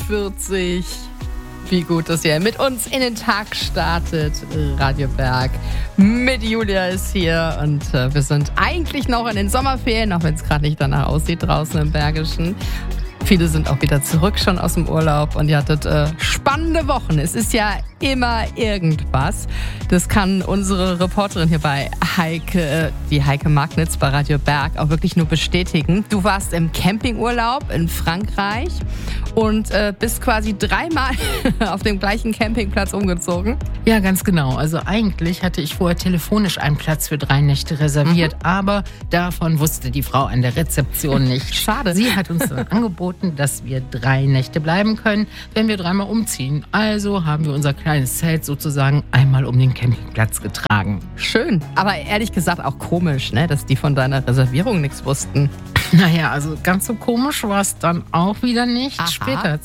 8:40. Wie gut, dass ihr mit uns in den Tag startet. Radio Berg mit Julia ist hier und wir sind eigentlich noch in den Sommerferien, auch wenn es gerade nicht danach aussieht draußen im Bergischen. Viele sind auch wieder zurück schon aus dem Urlaub und ihr hattet spannende Wochen. Es ist ja immer irgendwas. Das kann unsere Reporterin hier bei die Heike Magnitz bei Radio Berg auch wirklich nur bestätigen. Du warst im Campingurlaub in Frankreich und bist quasi 3-mal auf dem gleichen Campingplatz umgezogen. Ja, ganz genau. Also eigentlich hatte ich vorher telefonisch einen Platz für 3 Nächte reserviert, aber davon wusste die Frau an der Rezeption nicht. Schade. Sie hat uns dann angeboten, dass wir 3 Nächte bleiben können, wenn wir 3-mal umziehen. Also haben wir unser kleines Zelt sozusagen einmal um den Campingplatz getragen. Schön, aber ehrlich gesagt auch komisch, ne, dass die von deiner Reservierung nichts wussten. Naja, also ganz so komisch war es dann auch wieder nicht. Aha. Später